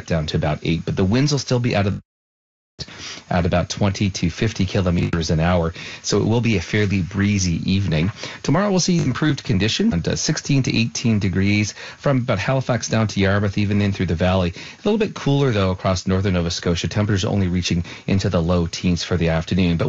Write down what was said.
get down to about 8. But the winds will still be at about 20 to 50 kilometers an hour. So it will be a fairly breezy evening. Tomorrow we'll see improved condition, and 16 to 18 degrees from about Halifax down to Yarmouth, even in through the valley. A little bit cooler, though, across northern Nova Scotia. Temperatures only reaching into the low teens for the afternoon. But